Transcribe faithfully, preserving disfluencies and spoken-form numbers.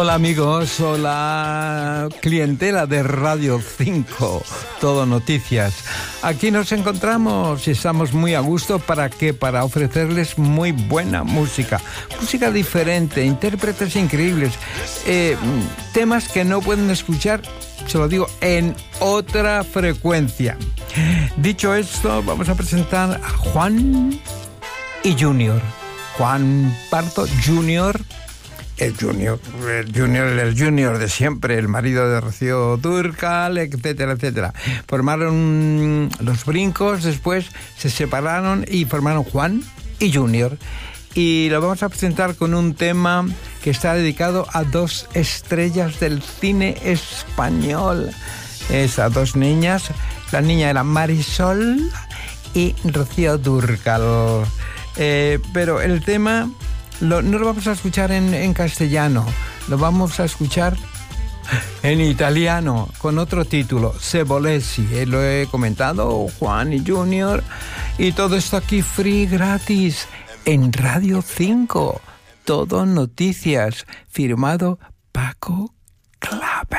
Hola amigos, hola clientela de Radio cinco, Todo Noticias. Aquí nos encontramos y estamos muy a gusto. ¿Para qué? Para ofrecerles muy buena música, música diferente, intérpretes increíbles, eh, temas que no pueden escuchar, se lo digo, en otra frecuencia. Dicho esto, vamos a presentar a Juan y Junior. Juan Pardo Junior, el Junior, el Junior, el Junior de siempre, el marido de Rocío Dúrcal, etcétera, etcétera. Formaron Los Brincos, después se separaron y formaron Juan y Junior. Y lo vamos a presentar con un tema que está dedicado a dos estrellas del cine español. Es a dos niñas. La niña era Marisol y Rocío Dúrcal. Eh, pero el tema lo, no lo vamos a escuchar en, en castellano, lo vamos a escuchar en italiano con otro título, Se volessi. Eh, lo he comentado, Juan y Junior, y todo esto aquí free, gratis, en Radio cinco, Todo Noticias, firmado Paco Claver.